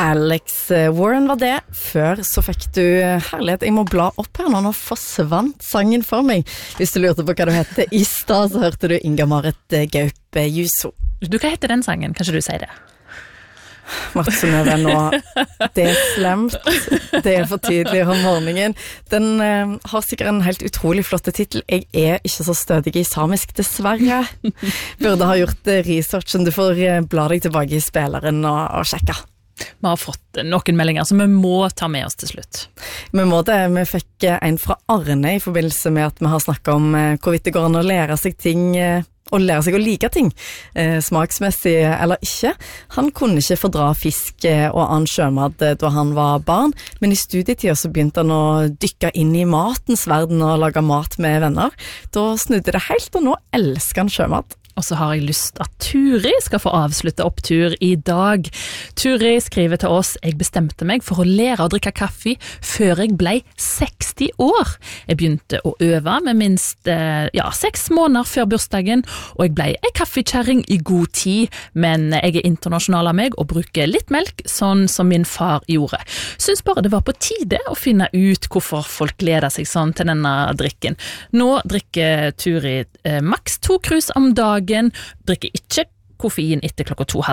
Alex Warren var det. Før så fikk du herlighet. Jeg må bla opp her nå forsvant sangen for meg. Hvis du lurte på hva du heter i stad, så hørte du Inga-Marit Gaupe Juso. Hva heter den sangen? Kanskje du sier det? Marte Synnøve nå, det slemt, det for tidlig om morgenen. Den har sikkert en helt utrolig flotte titel. Jeg ikke så stødig i samisk, dessverre. Burde ha gjort researchen. Du får bla deg tilbake i spilleren og sjekke. Vi har fått noen meldinger som vi må ta med oss til slutt. Vi må det. Vi fikk en fra Arne i forbindelse med at vi har snakket om hvorvidt det går an å lære seg ting og lære seg å like ting, smaksmessig eller ikke. Han kunne ikke fordra fisk og annen sjømat da han var barn, men i studietiden så begynte han å dykke inn i matens verden og lage mat med venner. Da snudde det helt, og nå elsker han sjømat. Og så har jeg lyst at Turi skal få avslutte opptur i dag. Turi skriver til oss: jeg bestemte meg for å lære å drikke kaffe før jeg ble 60 år. Jeg begynte å øve med minst 6 måneder før bursdagen, og jeg ble en kaffekjæring i god tid, men jeg internasjonal av meg og bruker litt melk, sånn som min far gjorde. Synes bare det var på tide å finne ut hvorfor folk gleder seg sånn til denne drikken. Nå drikker Turi maks 2 krus om dagen, drikker ikke koffein etter klokka 2:30